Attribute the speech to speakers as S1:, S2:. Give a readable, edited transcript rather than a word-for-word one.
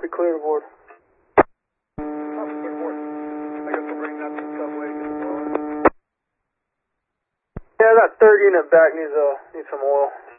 S1: Copy, clear to board.
S2: Copy, clear to board. I guess we'll bring that to the subway to get the oil.
S1: Yeah, that third unit back needs some oil.